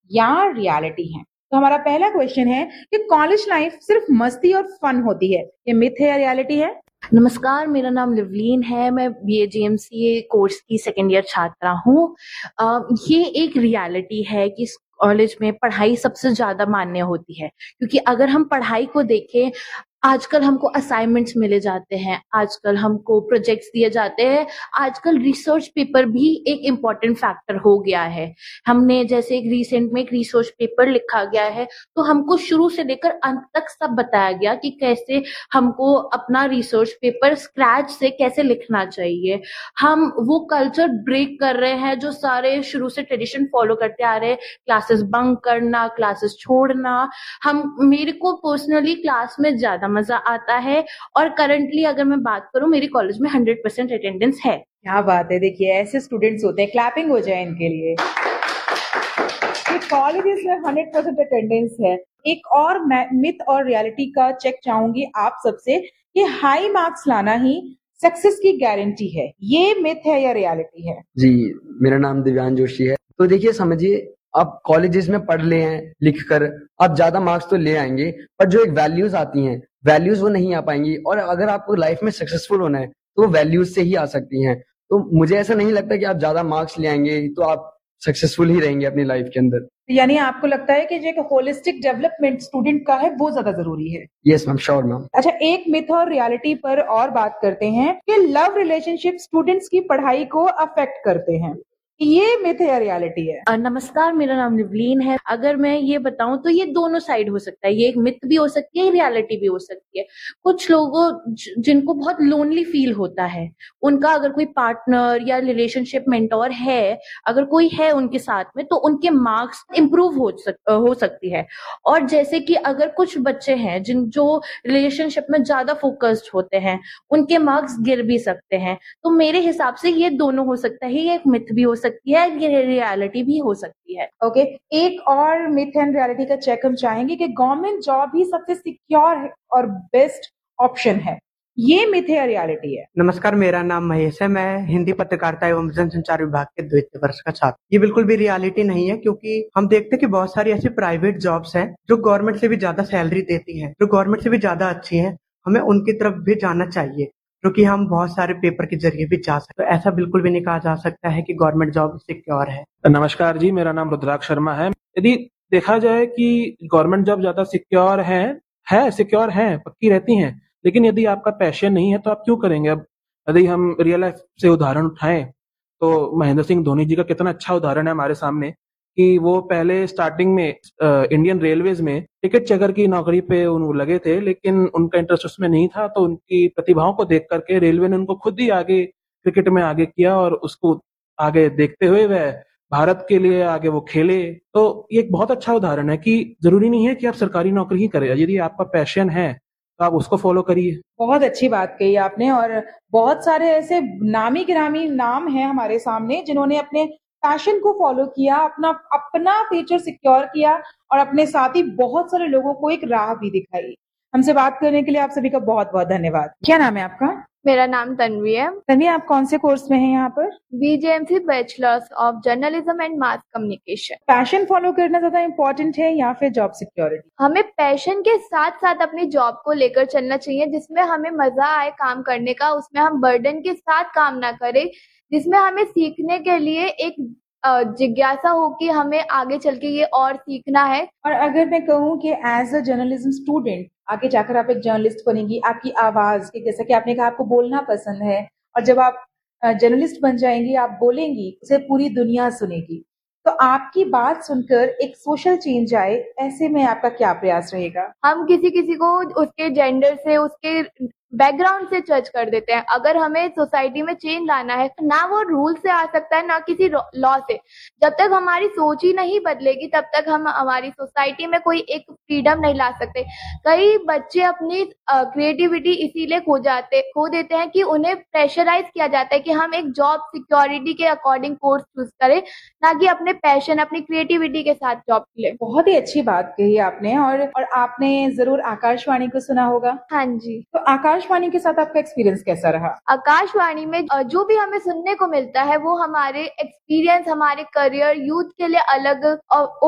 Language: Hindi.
या रियलिटी है? तो हमारा पहला क्वेश्चन है कि कॉलेज लाइफ सिर्फ मस्ती और फन होती है, ये मिथ है या रियलिटी है? नमस्कार, मेरा नाम लिवलीन है। मैं BA-GMCA कोर्स की सेकेंड ईयर छात्रा हूँ। ये एक रियलिटी है कि इस कॉलेज में पढ़ाई सबसे ज़्यादा मान्य होती है, क्योंकि अगर हम पढ़ाई को देखें, आजकल हमको असाइनमेंट्स मिले जाते हैं, आजकल हमको प्रोजेक्ट्स दिए जाते हैं, आजकल रिसर्च पेपर भी एक इम्पॉर्टेंट फैक्टर हो गया है। हमने जैसे एक रिसेंट में एक रिसर्च पेपर लिखा गया है, तो हमको शुरू से लेकर अंत तक सब बताया गया कि कैसे हमको अपना रिसर्च पेपर स्क्रैच से कैसे लिखना चाहिए। हम वो कल्चर ब्रेक कर रहे हैं जो सारे शुरू से ट्रेडिशन फॉलो करते आ रहे हैं, क्लासेस बंक करना, क्लासेस छोड़ना। मेरे को पर्सनली क्लास में ज्यादा मजा आता है, और करंटली अगर मैं बात करूं, मेरी कॉलेज में 100% अटेंडेंस है। क्या बात है, देखिए ऐसे स्टूडेंट्स होते हैं, क्लैपिंग हो जाए इनके लिए। कॉलेजेस में 100% अटेंडेंस है। एक और मिथ और रियलिटी का चेक चाहूंगी आप सबसे कि हाई मार्क्स लाना ही सक्सेस की गारंटी है, ये मिथ है या रियलिटी है? जी, मेरा नाम दिव्यांश जोशी है। तो देखिए, समझिए, आप कॉलेजेस में पढ़ ले हैं, लिख कर आप ज्यादा मार्क्स तो ले आएंगे, पर जो एक वैल्यूज आती हैं, वैल्यूज वो नहीं आ पाएंगी। और अगर आपको लाइफ में सक्सेसफुल होना है तो वो वैल्यूज से ही आ सकती हैं। तो मुझे ऐसा नहीं लगता कि आप ज्यादा मार्क्स ले आएंगे तो आप सक्सेसफुल ही रहेंगे अपनी लाइफ के अंदर। यानी आपको लगता है कि जो एक होलिस्टिक डेवलपमेंट स्टूडेंट का है वो ज्यादा जरूरी है? Yes ma'am, sure ma'am. अच्छा, एक मिथ और रियलिटी पर और बात करते हैं कि लव रिलेशनशिप स्टूडेंट्स की पढ़ाई को अफेक्ट करते हैं, ये मिथ है या रियलिटी है? नमस्कार, मेरा नाम लिवलीन है। अगर मैं ये बताऊं तो ये दोनों साइड हो सकता है, ये एक मिथ भी हो सकती है, रियलिटी भी हो सकती है। कुछ लोगों जिनको बहुत लोनली फील होता है, उनका अगर कोई पार्टनर या रिलेशनशिप मेंटोर है, अगर कोई है उनके साथ में, तो उनके मार्क्स इंप्रूव हो सकती है। और जैसे कि अगर कुछ बच्चे हैं जो रिलेशनशिप में ज्यादा फोकस्ड होते हैं, उनके मार्क्स गिर भी सकते हैं। तो मेरे हिसाब से ये दोनों हो सकता है, ये एक मिथ भी हो सकती है, ये रियलिटी भी हो सकती है। ओके, एक और मिथ एंड रियलिटी का चेक हम चाहेंगे कि गवर्नमेंट जॉब ही सबसे सिक्योर और बेस्ट ऑप्शन है, ये मिथ है या रियलिटी है? नमस्कार, मेरा नाम महेश है। मैं हिंदी पत्रकारिता एवं जनसंचार विभाग के द्वितीय वर्ष का छात्र। ये बिल्कुल भी रियलिटी नहीं है, क्योंकि हम देखते हैं कि बहुत सारी ऐसी प्राइवेट जॉब्स हैं जो गवर्नमेंट से भी ज्यादा सैलरी देती हैं, जो गवर्नमेंट से भी ज्यादा अच्छी हैं। हमें उनकी तरफ भी जाना चाहिए, क्योंकि हम बहुत सारे पेपर के जरिए भी जा सकते हैं। तो ऐसा बिल्कुल भी नहीं कहा जा सकता है कि गवर्नमेंट जॉब सिक्योर है। नमस्कार जी, मेरा नाम रुद्राक्ष शर्मा है। यदि देखा जाए कि गवर्नमेंट जॉब ज्यादा सिक्योर सिक्योर है, पक्की रहती हैं, लेकिन यदि आपका पैशन नहीं है तो आप क्यों करेंगे? अब यदि हम रियल लाइफ से उदाहरण उठाएं तो महेंद्र सिंह धोनी जी का कितना अच्छा उदाहरण है हमारे सामने, कि वो पहले स्टार्टिंग में इंडियन रेलवेज में टिकट चेकर की नौकरी पे वो लगे थे, लेकिन उनका इंटरेस्ट उसमें नहीं था। तो उनकी प्रतिभाओं को देख करके रेलवे ने उनको खुद ही आगे क्रिकेट में आगे किया, और उसको आगे देखते हुए वह भारत के लिए आगे वो खेले। तो ये एक बहुत अच्छा उदाहरण है कि जरूरी नहीं है कि आप सरकारी नौकरी ही करें, यदि आपका पैशन है तो आप उसको फॉलो करिए। बहुत अच्छी बात कही आपने, और बहुत सारे ऐसे नामी गिरामी नाम हैं हमारे सामने जिन्होंने अपने पैशन को फॉलो किया, अपना अपना फ्यूचर सिक्योर किया, और अपने साथ ही बहुत सारे लोगों को एक राह भी दिखाई। हमसे बात करने के लिए आप सभी का बहुत बहुत धन्यवाद। क्या नाम है आपका? मेरा नाम तन्वी है। तन्वी, आप कौन से कोर्स में हैं यहाँ पर? BJMC bachelors of journalism and mass communication. Passion follow करना ज्यादा इम्पोर्टेंट है या फिर जॉब सिक्योरिटी? हमें पैशन के साथ साथ अपनी जॉब को लेकर चलना चाहिए, जिसमें हमें मजा आए काम करने का, उसमें हम बर्डन के साथ काम ना करें, जिसमें हमें सीखने के लिए एक जिज्ञासा हो कि हमें आगे चल के ये और सीखना है। और अगर मैं कहूँ कि एज अ जर्नलिज्म स्टूडेंट आगे जाकर आप एक जर्नलिस्ट बनेंगी, आपकी आवाज की, जैसा कि आपने कहा आपको बोलना पसंद है, और जब आप जर्नलिस्ट बन जाएंगी, आप बोलेंगी, उसे पूरी दुनिया सुनेगी। तो आपकी बात सुनकर एक सोशल चेंज आए, ऐसे में आपका क्या प्रयास रहेगा? हम किसी किसी को उसके जेंडर से, उसके बैकग्राउंड से जज कर देते हैं। अगर हमें सोसाइटी में चेंज लाना है, ना वो रूल से आ सकता है, ना किसी लॉ से। जब तक हमारी सोच ही नहीं बदलेगी, तब तक हम हमारी सोसाइटी में कोई एक फ्रीडम नहीं ला सकते। कई बच्चे अपनी क्रिएटिविटी इसीलिए खो देते हैं कि उन्हें प्रेशराइज किया जाता है कि हम एक जॉब सिक्योरिटी के अकॉर्डिंग कोर्स चूज करें, ना कि अपने पैशन, अपनी क्रिएटिविटी के साथ जॉब ले। बहुत ही अच्छी बात कही आपने, और आपने जरूर आकाशवाणी को सुना होगा। हाँ जी। तो आकाशवाणी के साथ आपका एक्सपीरियंस कैसा रहा? आकाशवाणी में जो भी हमें सुनने को मिलता है वो हमारे एक्सपीरियंस, हमारे करियर, यूथ के लिए अलग